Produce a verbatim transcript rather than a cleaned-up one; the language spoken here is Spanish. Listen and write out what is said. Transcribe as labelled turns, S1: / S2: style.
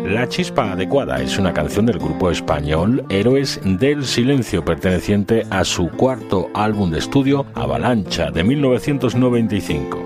S1: La chispa adecuada es una canción del grupo español Héroes del Silencio, perteneciente a su cuarto álbum de estudio, Avalancha, de mil novecientos noventa y cinco.